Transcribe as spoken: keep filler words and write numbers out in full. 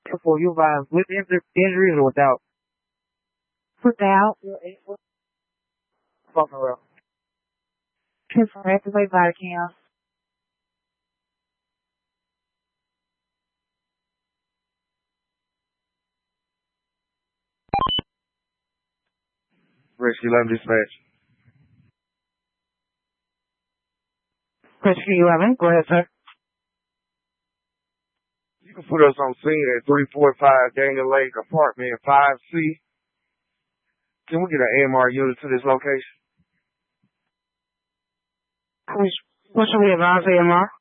For you by with injury, injuries or without? Without. Fucking well. Just activate body cam. Rescue eleven dispatch. Rescue eleven, go ahead, sir. You can put us on scene at three forty-five Daniel Lake Apartment five C. Can we get an A M R unit to this location? What should we advise A M R?